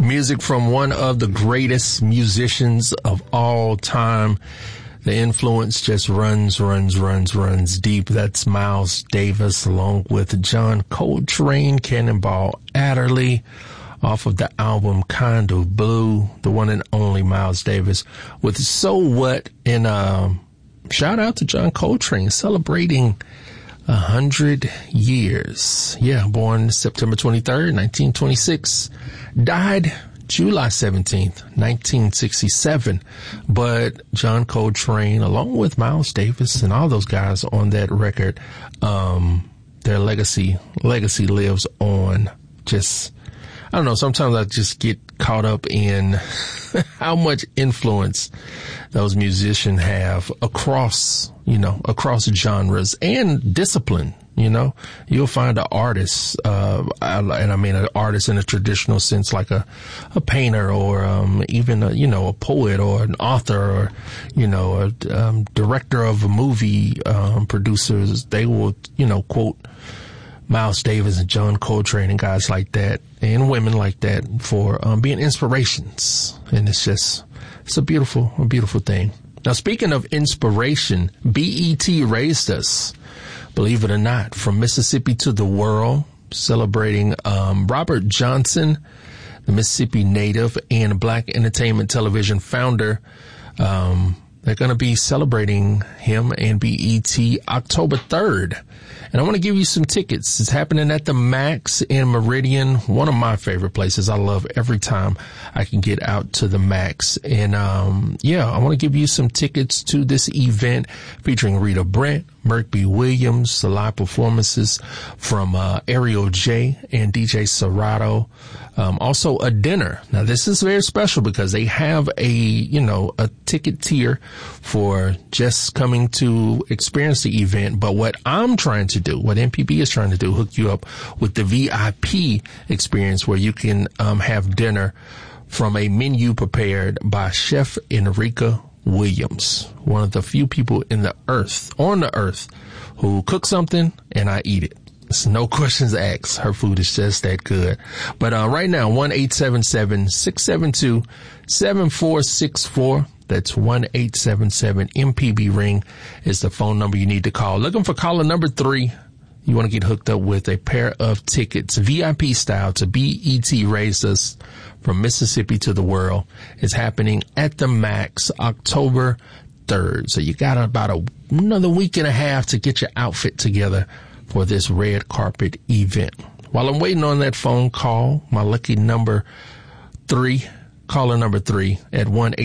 Music from one of the greatest musicians of all time. The influence just runs deep. That's Miles Davis along with John Coltrane, Cannonball Adderley off of the album Kind of Blue, the one and only Miles Davis with So What. And shout out to John Coltrane celebrating 100 years. Yeah, born September 23rd, 1926. Died July 17th, 1967. But John Coltrane, along with Miles Davis and all those guys on that record, their legacy lives on. Just, I don't know, sometimes I just get caught up in how much influence those musicians have across genres and discipline. You'll find an artist, and I mean an artist in a traditional sense, like a painter or even a poet or an author or a director of a movie, producers. They will quote Miles Davis and John Coltrane and guys like that and women like that for being inspirations. And it's a beautiful thing. Now, speaking of inspiration, BET raised us, believe it or not, from Mississippi to the world, celebrating Robert Johnson, the Mississippi native and Black Entertainment Television founder. They're going to be celebrating him and BET October 3rd. And I want to give you some tickets. It's happening at the Max in Meridian, one of my favorite places. I love every time I can get out to the Max. And, I want to give you some tickets to this event featuring Rita Brent, Merk B. Williams, the live performances from Ariel J. and DJ Serato. Also a dinner. Now this is very special because they have a ticket tier for just coming to experience the event. But what I'm trying to do, what MPB is trying to do, hook you up with the VIP experience where you can have dinner from a menu prepared by Chef Enrica Williams, one of the few people on the earth who cook something and I eat it. It's no questions asked. Her food is just that good. But right now, 1-877-672-7464. That's 1-877-MPB ring is the phone number you need to call. Looking for caller number 3. You want to get hooked up with a pair of tickets, VIP style, to BET Raised Us from Mississippi to the World. It's happening at the Max October 3rd. So you got about another week and a half to get your outfit together for this red carpet event. While I'm waiting on that phone call, my lucky number 3, caller number 3 at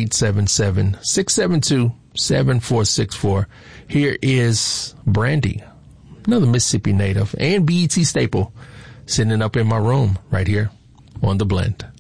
1-877-672-7464. Here is Brandy, another Mississippi native and BET staple, sitting up in my room right here on The Blend.